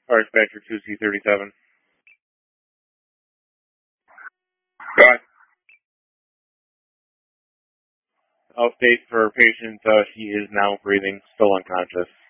All right, dispatcher 2C37. Go ahead. Update for patient, she is now breathing, still unconscious.